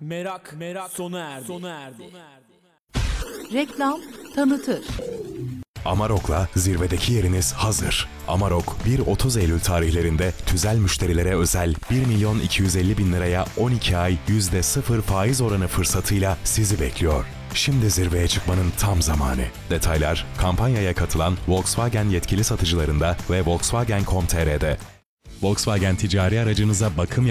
merak sona erdi. Reklam tanıtır. Amarok'la zirvedeki yeriniz hazır. Amarok 1-30 Eylül tarihlerinde tüzel müşterilere özel 1.250.000 liraya 12 ay %0 faiz oranı fırsatıyla sizi bekliyor. Şimdi zirveye çıkmanın tam zamanı. Detaylar kampanyaya katılan Volkswagen yetkili satıcılarında ve Volkswagen.com.tr'de. Volkswagen ticari aracınıza bakım